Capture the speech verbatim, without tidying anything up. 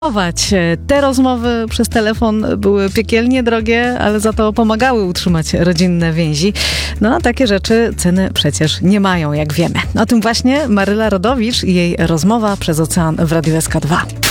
Te rozmowy przez telefon były piekielnie drogie, ale za to pomagały utrzymać rodzinne więzi. No a takie rzeczy ceny przecież nie mają, jak wiemy. O tym właśnie Maryla Rodowicz i jej rozmowa przez ocean w Radiu S K dwa.